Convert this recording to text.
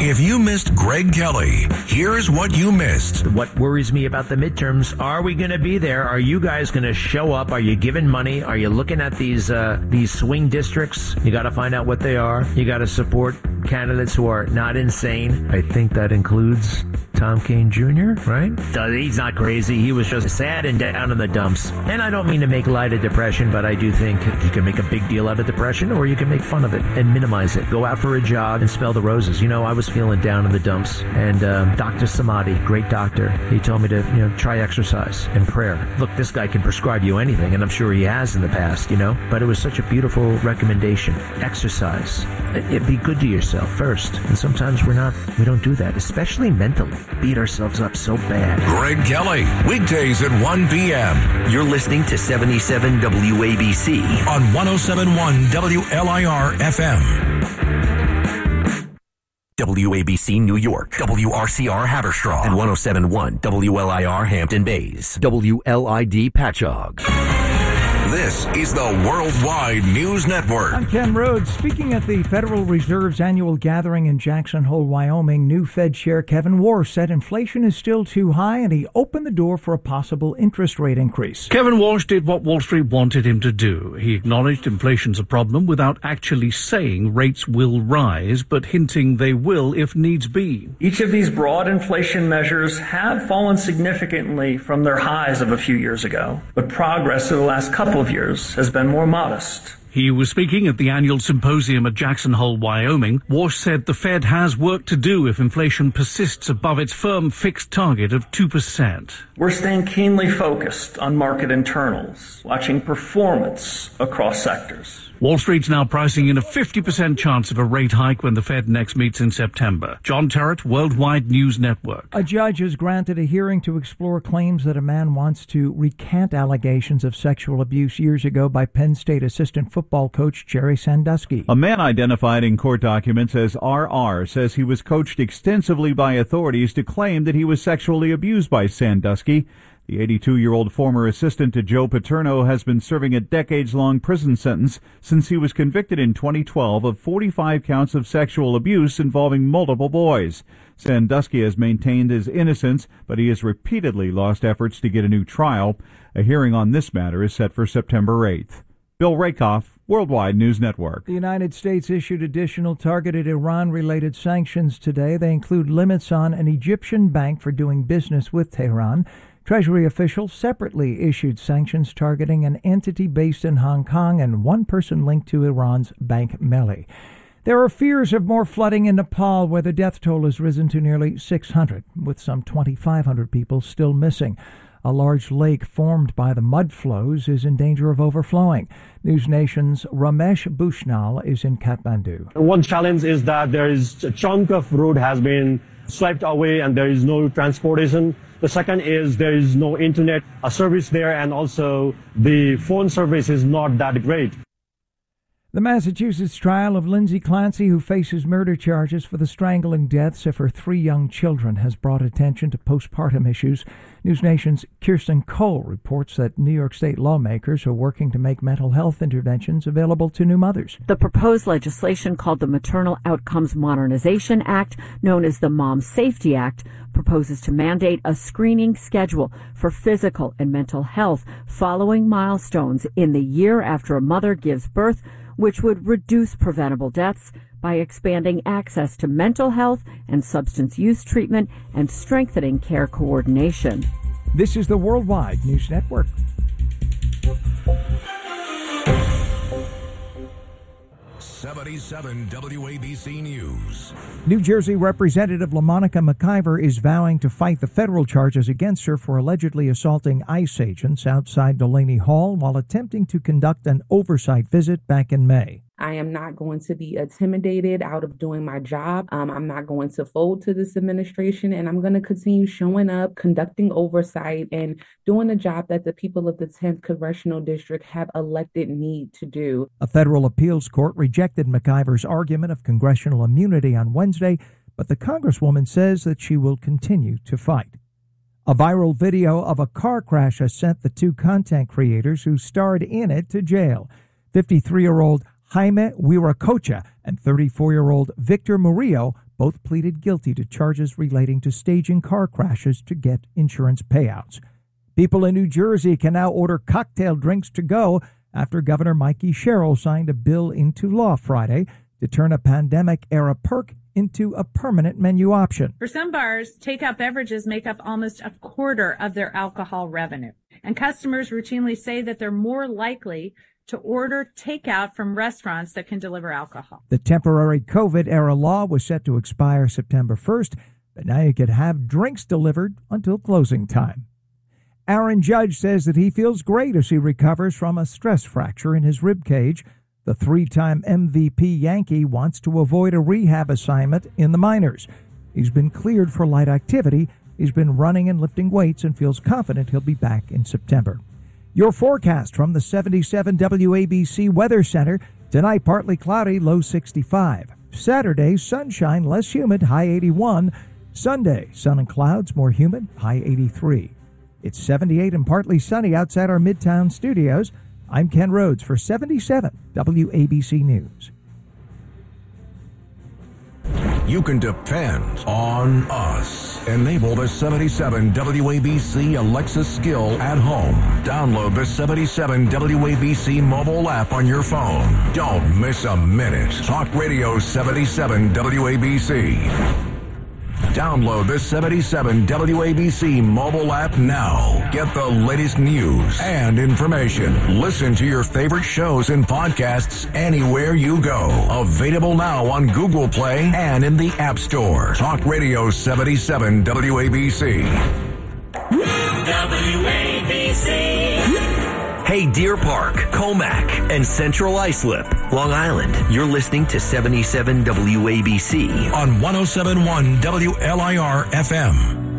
If you missed Greg Kelly, here's what you missed. What worries me about the midterms, are we going to be there? Are you guys going to show up? Are you giving money? Are you looking at these swing districts? You got to find out what they are. You got to support candidates who are not insane. I think that includes Tom Kean Jr., right? He's not crazy. He was just sad and down in the dumps. And I don't mean to make light of depression, but I do think you can make a big deal out of depression, or you can make fun of it and minimize it. Go out for a jog and smell the roses. You know, I was feeling down in the dumps, and Dr. Samadi, great doctor, he told me to, try exercise and prayer. Look, this guy can prescribe you anything, and I'm sure he has in the past, but it was such a beautiful recommendation. Exercise. Be good to yourself first, and sometimes we don't do that, especially mentally. Beat ourselves up so bad. Greg Kelly, weekdays at 1 p.m. You're listening to 77 WABC on 107.1 WLIR FM. WABC New York, WRCR Haverstraw, and 107.1 WLIR Hampton Bays, WLID Patchogue. This is the Worldwide News Network. I'm Ken Rhodes. Speaking at the Federal Reserve's annual gathering in Jackson Hole, Wyoming, new Fed Chair Kevin Warsh said inflation is still too high, and he opened the door for a possible interest rate increase. Kevin Warsh did what Wall Street wanted him to do. He acknowledged inflation's a problem without actually saying rates will rise, but hinting they will if needs be. Each of these broad inflation measures have fallen significantly from their highs of a few years ago, but progress in the last couple of years has been more modest. He was speaking at the annual symposium at Jackson Hole, Wyoming. Warsh said the Fed has work to do if inflation persists above its firm fixed target of 2%. We're staying keenly focused on market internals, watching performance across sectors. Wall Street's now pricing in a 50% chance of a rate hike when the Fed next meets in September. John Terrett, Worldwide News Network. A judge has granted a hearing to explore claims that a man wants to recant allegations of sexual abuse years ago by Penn State assistant football coach Jerry Sandusky. A man identified in court documents as RR says he was coached extensively by authorities to claim that he was sexually abused by Sandusky. The 82-year-old former assistant to Joe Paterno has been serving a decades-long prison sentence since he was convicted in 2012 of 45 counts of sexual abuse involving multiple boys. Sandusky has maintained his innocence, but he has repeatedly lost efforts to get a new trial. A hearing on this matter is set for September 8th. Bill Rakoff, Worldwide News Network. The United States issued additional targeted Iran-related sanctions today. They include limits on an Egyptian bank for doing business with Tehran. Treasury officials separately issued sanctions targeting an entity based in Hong Kong and one person linked to Iran's Bank Melli. There are fears of more flooding in Nepal, where the death toll has risen to nearly 600, with some 2,500 people still missing. A large lake formed by the mud flows is in danger of overflowing. News Nation's Ramesh Bushnell is in Kathmandu. One challenge is that there is a chunk of road has been swept away and there is no transportation. The second is there is no internet service there, and also the phone service is not that great. The Massachusetts trial of Lindsay Clancy, who faces murder charges for the strangling deaths of her 3 young children, has brought attention to postpartum issues. News Nation's Kirsten Cole reports that New York State lawmakers are working to make mental health interventions available to new mothers. The proposed legislation, called the Maternal Outcomes Modernization Act, known as the Mom Safety Act, proposes to mandate a screening schedule for physical and mental health following milestones in the year after a mother gives birth, which would reduce preventable deaths by expanding access to mental health and substance use treatment and strengthening care coordination. This is the Worldwide News Network. '77 WABC News. New Jersey Representative LaMonica McIver is vowing to fight the federal charges against her for allegedly assaulting ICE agents outside Delaney Hall while attempting to conduct an oversight visit back in May. I am not going to be intimidated out of doing my job. I'm not going to fold to this administration, and I'm going to continue showing up, conducting oversight, and doing the job that the people of the 10th Congressional District have elected me to do. A federal appeals court rejected McIver's argument of congressional immunity on Wednesday, but the Congresswoman says that she will continue to fight. A viral video of a car crash has sent the 2 content creators who starred in it to jail. 53-year-old Jaime Huiracocha and 34-year-old Victor Murillo both pleaded guilty to charges relating to staging car crashes to get insurance payouts. People in New Jersey can now order cocktail drinks to go after Governor Mikey Sherrill signed a bill into law Friday to turn a pandemic-era perk into a permanent menu option. For some bars, takeout beverages make up almost a quarter of their alcohol revenue, and customers routinely say that they're more likely to order takeout from restaurants that can deliver alcohol. The temporary COVID-era law was set to expire September 1st, but now you could have drinks delivered until closing time. Aaron Judge says that he feels great as he recovers from a stress fracture in his rib cage. The three-time MVP Yankee wants to avoid a rehab assignment in the minors. He's been cleared for light activity. He's been running and lifting weights and feels confident he'll be back in September. Your forecast from the 77 WABC Weather Center. Tonight, partly cloudy, low 65. Saturday, sunshine, less humid, high 81. Sunday, sun and clouds, more humid, high 83. It's 78 and partly sunny outside our Midtown studios. I'm Ken Rhodes for 77 WABC News. You can depend on us. Enable the 77 WABC Alexa skill at home. Download the 77 WABC mobile app on your phone. Don't miss a minute. Talk Radio 77 WABC. Download the 77 WABC mobile app now. Get the latest news and information. Listen to your favorite shows and podcasts anywhere you go. Available now on Google Play and in the App Store. Talk Radio 77 WABC. WABC. Hey, Deer Park, Comac, and Central Islip, Long Island. You're listening to 77 WABC on 107.1 WLIR FM.